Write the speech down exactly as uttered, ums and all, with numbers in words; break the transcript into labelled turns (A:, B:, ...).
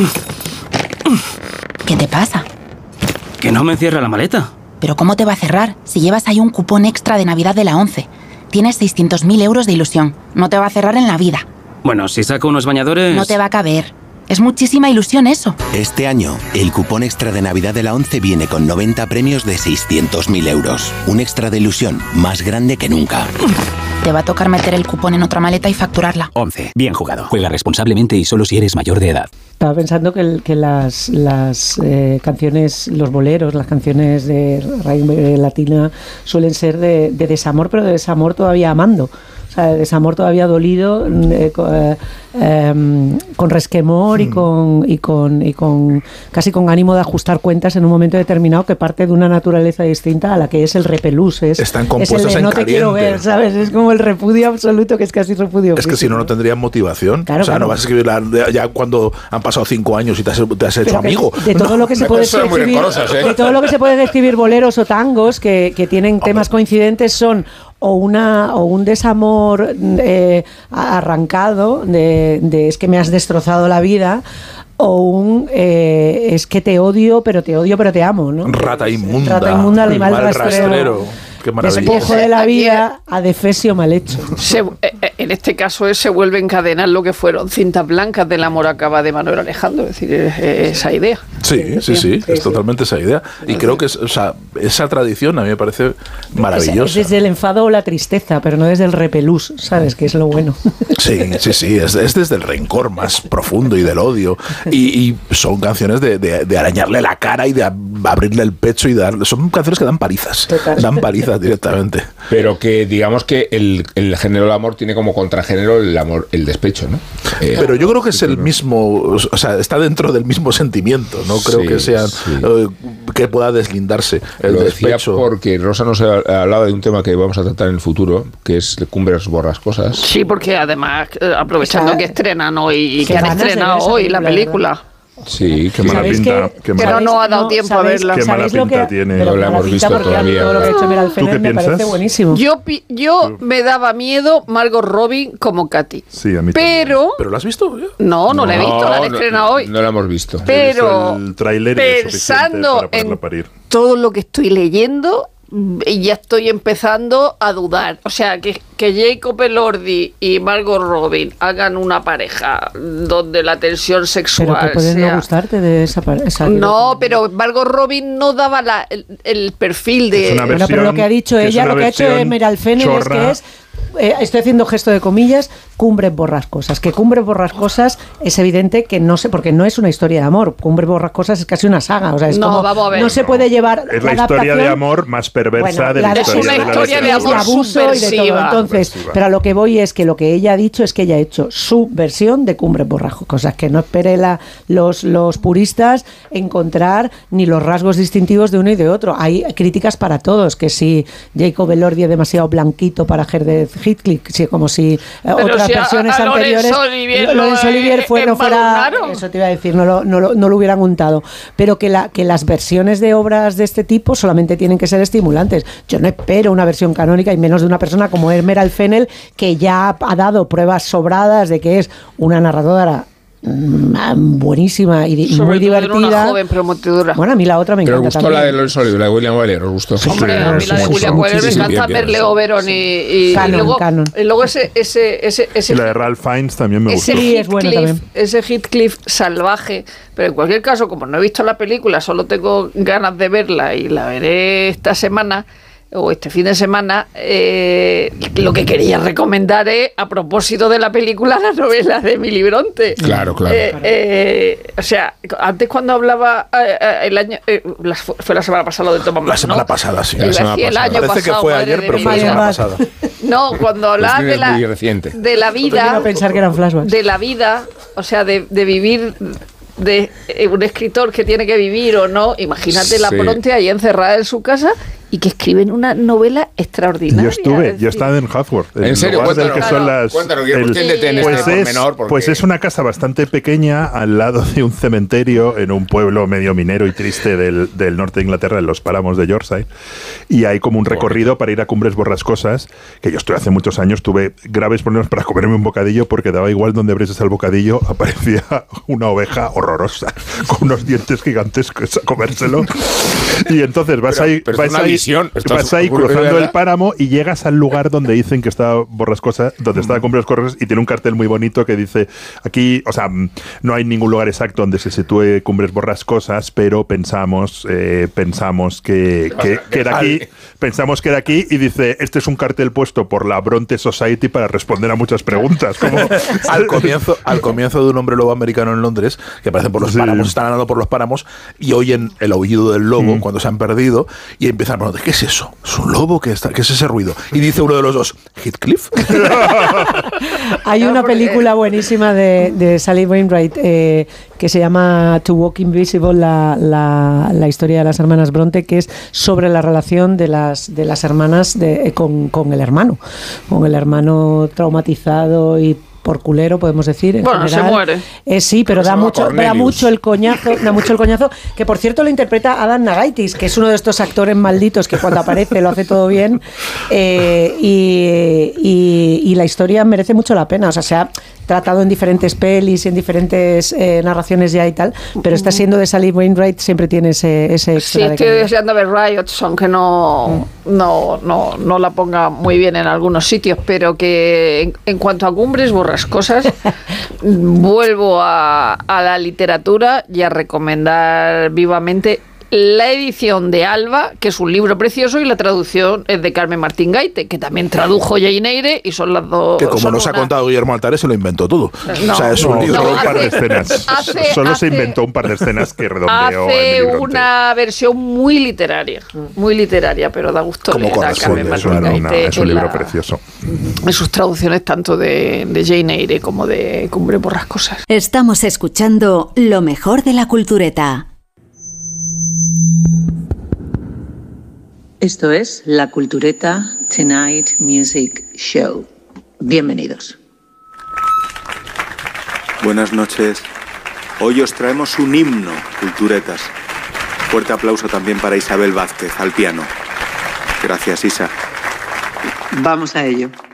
A: ¿Qué te pasa?
B: Que no me cierra la maleta.
A: ¿Pero cómo te va a cerrar si llevas ahí un cupón extra de Navidad de la ONCE? Tienes seiscientos mil euros de ilusión. No te va a cerrar en la vida.
B: Bueno, si saco unos bañadores...
A: No te va a caber. Es muchísima ilusión eso.
C: Este año, el cupón extra de Navidad de la ONCE viene con noventa premios de seiscientos mil euros. Un extra de ilusión más grande que nunca.
A: Te va a tocar meter el cupón en otra maleta y facturarla.
D: ONCE. Bien jugado. Juega responsablemente y solo si eres mayor de edad.
E: Estaba pensando que, el, que las, las eh, canciones, los boleros, las canciones de raíz latina suelen ser de, de desamor, pero de desamor todavía amando. O sea, de desamor todavía dolido, eh, eh, eh, con resquemor mm. y con y con y con casi con ánimo de ajustar cuentas en un momento determinado, que parte de una naturaleza distinta a la que es el repelús. Es,
F: Están compuestas
E: es el de
F: en
E: no
F: caliente.
E: Te quiero ver, ¿sabes? Es como el repudio absoluto, que es casi repudio.
F: Es que si no, no tendrían motivación.
E: Claro,
F: o sea,
E: claro.
F: no vas a escribirla ya cuando han pasado cinco años y te has, te has hecho amigo.
E: De todo
F: no,
E: lo que se puede escribir, ¿eh? de todo lo que se puede describir boleros o tangos que, que tienen Hombre. temas coincidentes son o una o un desamor eh, arrancado de, de es que me has destrozado la vida, o un eh, es que te odio pero te odio pero te amo, ¿no?
F: Rata inmunda,
E: Rata inmunda, animal
F: rastrero,
E: rastrero.
F: Qué maravilla.
E: Despojo de la vida a defesio mal hecho.
G: Se, en este caso es, se vuelve a encadenar lo que fueron cintas blancas del amor acaba de Manuel Alejandro, es decir, es, es esa idea.
F: Sí, sí, sí, sí, es sí. totalmente esa idea. Y creo que es, o sea, esa tradición a mí me parece maravillosa.
E: Es, es desde el enfado o la tristeza, pero no desde el repelús, ¿sabes? Que es lo bueno.
F: Sí, sí, sí, es, es desde el rencor más profundo y del odio. Y, y son canciones de, de, de arañarle la cara y de abrirle el pecho y dar... Son canciones que dan palizas. Total. Dan palizas directamente.
H: Pero que digamos que el, el género del amor tiene como contragénero el amor, el despecho, ¿no? Eh,
F: Pero yo creo que es el mismo, o sea, está dentro del mismo sentimiento, no creo sí, que sean sí. eh, que pueda deslindarse el
H: Lo
F: despecho.
H: Decía porque Rosa nos ha hablado de un tema que vamos a tratar en el futuro, que es Cumbres Borrascosas.
G: Sí, porque además aprovechando que estrenan hoy y que han estrenado hoy la película.
H: Sí, qué mala
I: pinta.
G: Que,
I: qué
G: que
I: mala,
G: no, no ha dado
E: no,
G: tiempo a verla.
I: Qué mala pinta que, tiene.
H: No la hemos visto todavía.
E: Todo lo que ha hecho Meral Fenner me
I: piensas?
E: parece buenísimo.
G: Yo, yo me daba miedo Margot Robbie como Katy.
I: Sí, a mí
G: pero
I: también.
F: ¿Pero la has visto?
G: No, no, no la he visto, la han
H: no,
G: estrenado hoy.
H: No la hemos visto.
G: Pero
I: el tráiler
G: pensando
I: en
G: parir. todo lo que estoy leyendo, y ya estoy empezando a dudar. O sea, que, que Jacob Elordi y Margot Robbie hagan una pareja donde la tensión sexual
E: pero que puede
G: sea...
E: no gustarte de esa pareja.
G: No, pero Margot Robbie no daba la, el, el perfil de...
I: Es una
E: bueno, pero lo que ha dicho ella, lo que ha hecho Emerald Fennell es que es... Eh, estoy haciendo gesto de comillas, Cumbres Borrascosas. Que Cumbres Borrascosas es evidente que no sé, porque no es una historia de amor. Cumbres Borrascosas es casi una saga. O sea, es
G: no,
E: como,
G: vamos a ver.
E: no se puede llevar.
I: Es la, la historia de amor más perversa
E: bueno,
I: de la,
E: la
I: historia,
G: es una
I: de, la
G: historia de,
I: de
G: amor
E: abuso y de todo. Entonces,
I: subversiva.
E: pero a lo que voy es que lo que ella ha dicho es que ella ha hecho su versión de Cumbres Borrascosas. Que no espere la, los, los puristas encontrar ni los rasgos distintivos de uno y de otro. Hay críticas para todos. Que si Jacob Elordi es demasiado blanquito para Heathcliff, si como si eh, otras
G: si
E: versiones
G: a, a
E: anteriores
G: Olivier
E: Lorenzo Olivier fue, no fuera, eso te iba a decir, no lo, no, lo, no lo hubieran untado, pero que, la, que las versiones de obras de este tipo solamente tienen que ser estimulantes. Yo no espero una versión canónica y menos de una persona como Emerald Fennell, que ya ha dado pruebas sobradas de que es una narradora buenísima y di- muy divertida.
G: Una joven prometedora.
E: Bueno, a mí la otra me
H: Pero
E: encanta
H: gustó
E: también.
H: la de Lorenzo Olivier, la de William Wyler, ¿os gustó?
G: Hombre, a mí la de Julia Weller me encanta, Merle Oberon y, y,
E: Canon,
G: y luego,
E: canon.
G: y luego ese ese ese ese
I: Y la de Ralph Fiennes también me
G: ese
I: gustó.
E: Sí, es bueno
G: Heathcliff,
E: también.
G: ese Heathcliff salvaje, pero en cualquier caso, como no he visto la película, solo tengo ganas de verla y la veré esta semana o este fin de semana, eh, lo que quería recomendar es, a propósito de la película, la novela de Emily Bronte.
H: Claro, claro.
G: Eh, eh, o sea, antes cuando hablaba eh, eh, el año, eh, la, fue la semana pasada lo de Thomas Mann,
F: La semana
G: ¿no?
F: pasada, sí.
G: Iba a
H: La semana
G: decir el
H: pasada.
G: año
F: Parece
G: pasado,
F: que fue
G: madre
F: ayer,
G: de
F: pero
G: mi
F: fue la
G: vida.
F: semana pasada.
G: No, cuando hablaba
H: Pues
G: de la,
H: muy reciente.
G: de la vida,
E: Quiero pensar que eran flashbacks.
G: de la vida, o sea, de, de vivir, de eh, un escritor que tiene que vivir o no, imagínate la
H: Sí.
G: Bronte ahí encerrada en su casa y que escriben una novela extraordinaria.
I: Yo estuve,
G: decir,
I: yo estaba en Hathworth.
H: ¿En serio? Cuéntanos,
I: que son las,
H: cuéntanos,
I: el,
H: pues, este
I: pues, es,
H: porque...
I: pues es una casa bastante pequeña al lado de un cementerio en un pueblo medio minero y triste del, del norte de Inglaterra, en los páramos de Yorkshire, y hay como un recorrido para ir a Cumbres Borrascosas, que yo estuve hace muchos años, tuve graves problemas para comerme un bocadillo porque daba igual donde abrieses el bocadillo, aparecía una oveja horrorosa, con unos dientes gigantescos a comérselo. Y entonces vas
H: pero,
I: ahí,
H: pero
I: vas ahí, vas ahí cruzando el páramo y llegas al lugar donde dicen que está Borrascosa, donde está Cumbres Borrascosas, y tiene un cartel muy bonito que dice, aquí, o sea, no hay ningún lugar exacto donde se sitúe Cumbres Borrascosas, pero pensamos, eh, pensamos que, que, que era aquí, pensamos que era aquí, y dice, este es un cartel puesto por la Bronte Society para responder a muchas preguntas. Como
F: al comienzo, al comienzo de Un hombre lobo americano en Londres, que aparecen por los sí. páramos, están andando por los páramos y oyen el aullido del lobo mm. cuando se han perdido y empiezan a preguntar, ¿qué es eso? ¿Es un lobo? ¿Qué, está, ¿Qué es ese ruido? Y dice uno de los dos, ¿Heathcliff?
E: Hay una película buenísima de, de Sally Wainwright eh, que se llama To Walk Invisible, la, la, la historia de las hermanas Bronte, que es sobre la relación de las, de las hermanas de, con, con el hermano, con el hermano traumatizado y por culero, podemos decir, en
G: bueno,
E: general.
G: se muere.
E: Eh, sí, pero da mucho, da mucho el coñazo, da mucho el coñazo, que por cierto lo interpreta Adam Nagaitis, que es uno de estos actores malditos que cuando aparece lo hace todo bien, eh, y, y, y la historia merece mucho la pena, o sea, se ha tratado en diferentes pelis, en diferentes eh, narraciones ya y tal, pero está siendo de Sally Wainwright, siempre tiene ese, ese extra.
G: Sí, estoy de deseando ver Riots, aunque no, mm. no, no, no la ponga muy bien en algunos sitios, pero que en, en cuanto a Cumbres Borrascosas, vuelvo a, a la literatura y a recomendar vivamente la edición de Alba, que es un libro precioso, y la traducción es de Carmen Martín Gaite, que también tradujo Jane Eyre, y son las dos.
F: Que como nos
G: una...
F: ha contado Guillermo Altares, se lo inventó todo.
G: No,
F: o sea, es
I: no,
F: un libro.
I: Solo
F: no,
I: un par de
G: hace,
I: escenas.
G: Hace,
I: solo
G: hace,
I: se inventó un par de escenas que redondeó.
G: Hace una versión muy literaria, muy literaria, pero da gusto
F: como
G: leer a Carmen Martín Gaite.
I: Una, es un libro
G: la,
I: precioso.
G: En sus traducciones tanto de, de Jane Eyre como de Cumbres Borrascosas.
J: Estamos escuchando lo mejor de la cultureta.
K: Esto es La Cultureta Tonight Music Show. Bienvenidos.
L: Buenas noches. Hoy os traemos un himno, culturetas. Fuerte aplauso también para Isabel Vázquez, al piano. Gracias, Isa.
K: Vamos a ello.